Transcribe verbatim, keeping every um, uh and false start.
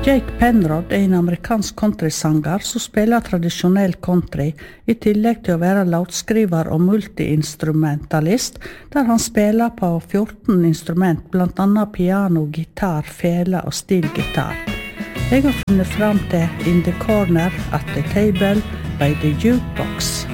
Jake Penrod er en amerikansk countrysanger som spiller tradisjonell country, i tillegg til å være låtskriver og multiinstrumentalist, der han spiller på fjorten instrument, blant annet piano, gitar, fele og stilgitar. Jeg har funnet fram til In the Corner at the Table by the Jukebox.